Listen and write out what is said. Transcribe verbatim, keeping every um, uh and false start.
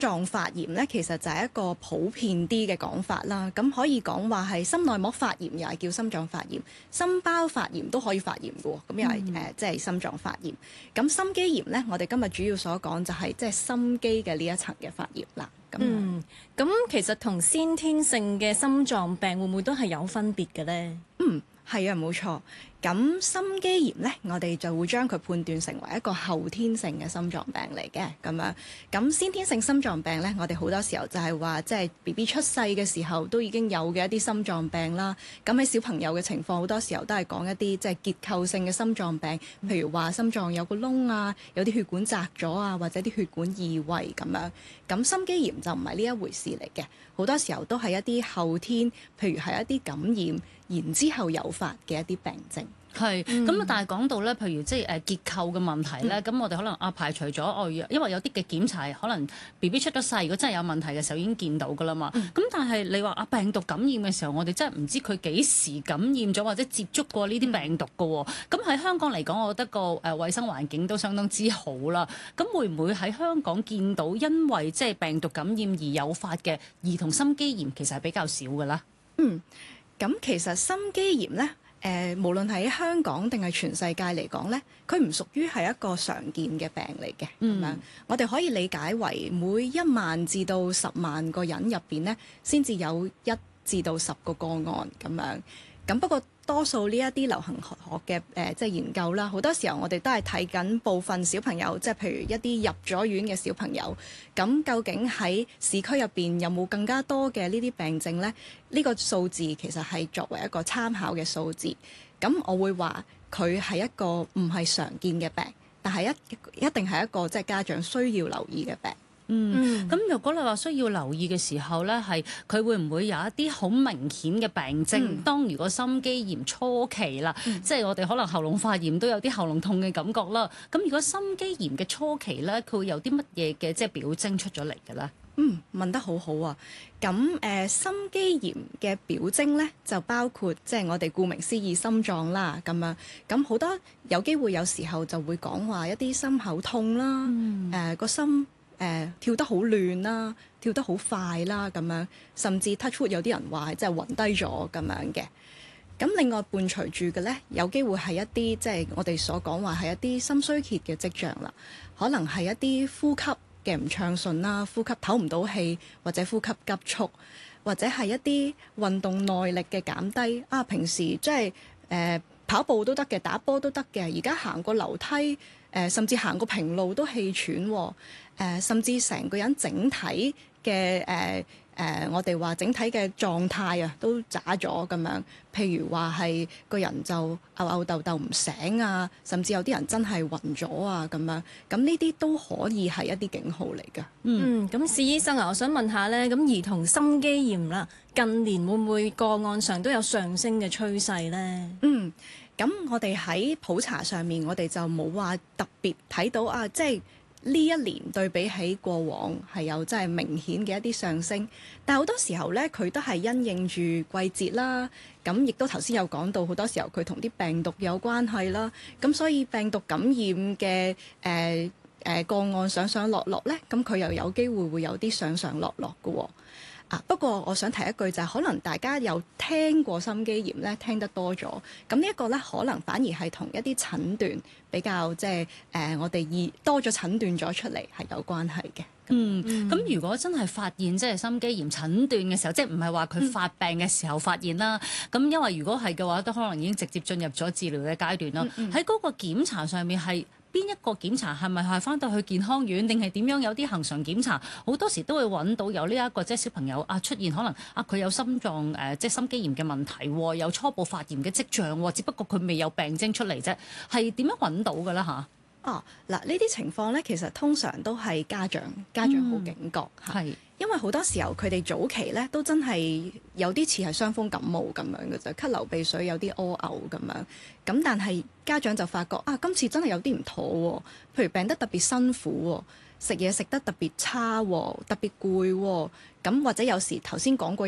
臟發炎咧，其實就係一個普遍啲嘅講法啦。咁可以講話係心內膜發炎，又係叫心臟發炎；心包發炎都可以發炎嘅喎。咁又係誒，即係心臟發炎。咁心肌炎咧，我哋今日主要所講就係即係心肌嘅呢一層嘅發炎啦。咁嗯，咁其實同先天性嘅心臟病會唔會都係有分別嘅咧？ 嗯，係啊，冇錯。咁心肌炎咧，我哋就會將佢判斷成為一個後天性嘅心臟病嚟嘅咁樣。咁先天性心臟病咧，我哋好多時候就係話，即係 B B 出世嘅時候都已經有嘅一啲心臟病啦。咁喺小朋友嘅情況，好多時候都係講一啲即係結構性嘅心臟病，譬如話心臟有個窿啊，有啲血管窄咗啊，或者啲血管異位咁樣。咁心肌炎就唔係呢一回事嚟嘅，好多時候都係一啲後天，譬如係一啲感染，然之後誘發嘅一啲病症。 係，咁、嗯、但係講到咧，譬如即係誒結構嘅問題咧，咁、嗯、我哋可能啊排除咗哦，因為有啲嘅檢查可能 B B 出咗世，如果真係有問題嘅時候已經見到㗎啦嘛。咁、嗯、但係你話啊病毒感染嘅時候，我哋真係唔知佢幾時感染咗或者接觸過呢啲病毒㗎喎。咁喺、嗯、香港嚟講，我覺得個誒衞生環境都相當之好啦。咁會唔會喺香港見到因為即係病毒感染而誘發嘅兒童心肌炎，其實係比較少㗎啦？ 嗯，咁其實心肌炎咧。誒、呃，無論喺香港定係全世界嚟講咧，佢唔屬於係一個常見嘅病嚟嘅。咁、嗯、樣我哋可以理解為每一萬至到十萬個人入邊咧，先至有一至到十個個案咁樣。咁不過多數呢一啲流行學嘅誒、呃，即係研究啦，好多時候我哋都係睇緊部分小朋友，即係譬如一啲入咗院嘅小朋友，咁究竟喺市區入邊有冇更加多嘅呢啲病症呢？呢、呢個數字其實係作為一個參考嘅數字。咁我會話佢係一個唔係常見嘅病，但係一一定係一個即係家長需要留意嘅病。 嗯，咁如果你話需要留意嘅時候咧，係佢會唔會有一啲好明顯嘅病徵？嗯、當如果心肌炎初期啦，嗯、即係我哋可能喉嚨發炎都有啲喉嚨痛嘅感覺啦。咁如果心肌炎嘅初期咧，佢會有啲乜嘢嘅即係表徵出咗嚟嘅咧？ 嗯，問得好好啊！咁誒、呃，心肌炎嘅表徵咧，就包括即係我哋顧名思義心臟啦，咁樣咁好多有機會有時候就會講話一啲心口痛啦，誒個、嗯呃、心。誒、呃、跳得好亂啦，跳得好快啦，咁樣甚至 touch wood 有啲人話係即係暈低咗咁樣嘅。咁另外伴隨住嘅咧，有機會係一啲即係我哋所講話係一啲心衰竭嘅跡象啦，可能係一啲呼吸嘅唔暢順啦，呼吸唞唔到氣，或者呼吸急促，或者係一啲運動耐力嘅減低啊。平時即係誒跑步都得嘅，打波都得嘅，而家行個樓梯誒、呃，甚至行個平路都氣喘喎、哦。誒、呃，甚至成個人整體嘅誒誒，我哋話整體嘅狀態啊，都渣咗咁樣。譬如話係個人就吽吽豆豆唔醒啊，甚至有啲人真係暈咗啊咁樣。咁呢啲都可以係一啲警號嚟㗎。 嗯，咁史醫生啊，我想問下咧，咁兒童心肌炎啦，近年會唔會個案上都有上升嘅趨勢咧？ 嗯，咁我哋喺普查上面，我哋就冇話特別睇到啊，即係。呢一年對比起過往係有真係明顯嘅一啲上升，但係好多時候咧，佢都係因應住季節啦，咁亦都頭先有講到好多時候佢同啲病毒有關係啦，咁所以病毒感染嘅誒誒個案上上落落咧，咁佢又有機會會有啲上上落落嘅喎。啊，不過我想提一句就係、是，可能大家有聽過心肌炎咧，聽得多咗，咁呢一個咧可能反而係同一啲診斷比較即係誒，我哋易多咗診斷咗出嚟係有關係嘅。 嗯，咁、嗯、如果真係發現即係心肌炎診斷嘅時候，即係唔係話佢發病嘅時候發現啦？咁、嗯、因為如果係嘅話，都可能已經直接進入咗治療嘅階段啦。喺嗰、嗯嗯、個檢查上面係。邊一個檢查係咪係返到去健康院，定係點樣？有啲恆常檢查，好多時都會揾到有呢、這、一個即係小朋友啊出現可能啊佢有心臟誒、呃、即係心肌炎嘅問題，有初步發炎嘅跡象，只不過佢未有病徵出嚟啫。係點樣揾到㗎啦嚇？ 哦，嗱呢啲情況咧，其實通常都係家長家長好警覺嚇，係、嗯、因為好多時候佢哋早期咧都真係有啲似係傷風感冒咁樣嘅啫，咳流鼻水有啲屙嘔咁樣，咁但係家長就發覺啊，今次真係有啲唔妥喎，譬如病得特別辛苦喎，食嘢食得特別差喎，特別攰喎，咁或者有時頭先講過。